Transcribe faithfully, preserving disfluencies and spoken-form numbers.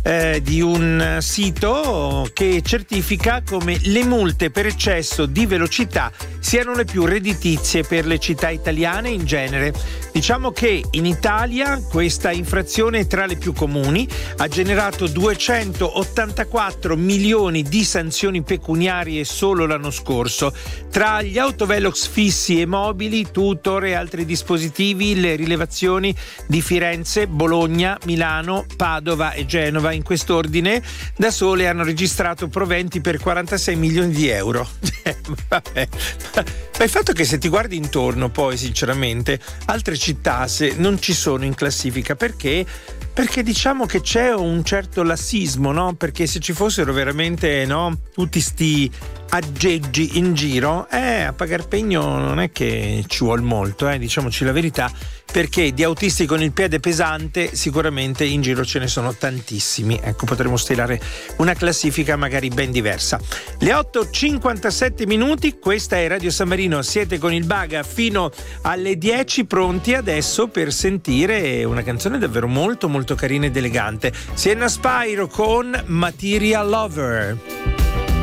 eh, di un sito che certifica come le multe per eccesso di velocità siano le più redditizie per le città italiane in genere. Diciamo che in Italia questa infrazione è tra le più comuni, ha generato duecentottantaquattro milioni di sanzioni pecuniarie solo l'anno scorso. Tra gli autovelox fissi e mobili, tutor e altri dispositivi, le rilevazioni di Firenze, Bologna, Milano, Padova e Genova in quest'ordine da sole hanno registrato proventi per quarantasei milioni di euro. Vabbè. Ma il fatto che se ti guardi intorno poi sinceramente altre città se non ci sono in classifica perché perché diciamo che c'è un certo lassismo, no? Perché se ci fossero veramente, no, tutti sti aggeggi in giro, eh, a pagar pegno non è che ci vuol molto, eh, diciamoci la verità, perché di autisti con il piede pesante sicuramente in giro ce ne sono tantissimi. Ecco, potremmo stilare una classifica magari ben diversa. Le otto e cinquantasette minuti, questa è Radio San Marino, siete con il Baga fino alle dieci, pronti adesso per sentire una canzone davvero molto molto carina ed elegante. Sienna Spyro con Material Lover.